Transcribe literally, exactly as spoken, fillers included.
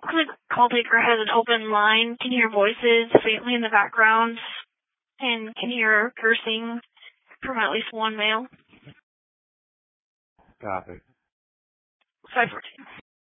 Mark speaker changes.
Speaker 1: Looks like the call taker has an open line. Can hear voices faintly in the background and can hear cursing from at least one male.
Speaker 2: Copy.
Speaker 1: five fourteen.